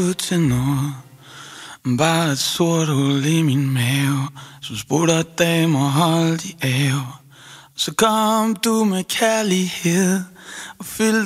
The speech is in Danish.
ud til noget. Bare et sort hul i min mave, som spurgte damer holdt i ave. Så kom du med kærlighed og fyldte